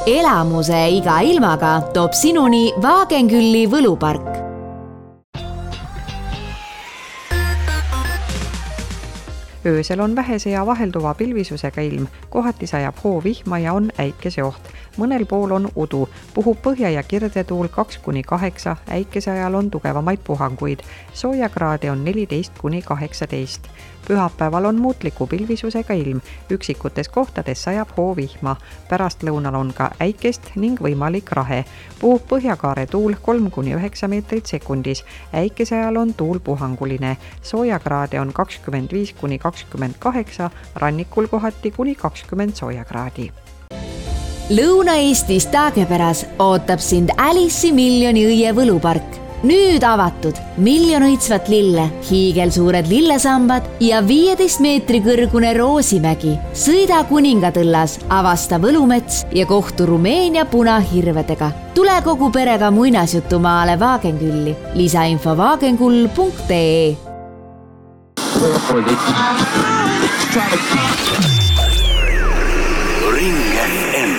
Elamuse iga ilmaga toob sinuni Vaagenkülli võlupark. Öösel on vähese ja vahelduva pilvisusega ilm, kohati sajab hoovihma ja on äikeseoht. Mõnel pool on udu, puhub põhja- ja kirdetuul 2-8, äikese ajal on tugevamaid puhanguid. Soojakraade on 14-18. Pühapäeval on muutliku pilvisusega ilm, üksikutes kohtades sajab hoovihma. Pärastlõunal on ka äikest ning võimalik rahe. Puhub põhjakaare tuul 3-9 meetrit sekundis. Äikese ajal on tuul puhanguline. Soojakraade on 25-28, rannikul kohati kuni 20 soojakraadi. Lõuna-Eestis Taagepäras ootab sind Alice'i miljoni õie võlupark. Nüüd avatud 1 miljon õitsvat lille, hiigelsuured lillesambad ja 15 meetri kõrgune Roosimägi. Sõida Kuningatõllas, avasta Võlumets ja kohtu Rumeenia punahirvedega. Tule kogu perega muinasjutumaale Vaagenkülli. Lisainfo vaagenkull.ee.